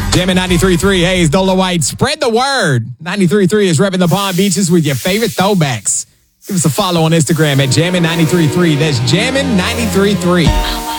Jammin' 93.3, hey, it's Dolo White. Spread the word. 93.3 is repping the Palm Beaches with your favorite throwbacks. Give us a follow on Instagram at Jammin' 93.3. That's Jammin' 93.3.